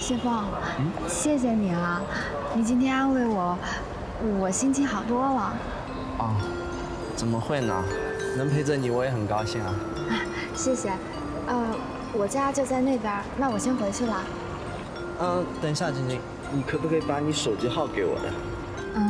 谢凤，谢谢你啊！你今天安慰我，我心情好多了。 哦，怎么会呢？能陪着你，我也很高兴啊。 谢谢。我家就在那边，那我先回去了。 等一下，晶晶，你可不可以把你手机号给我呀？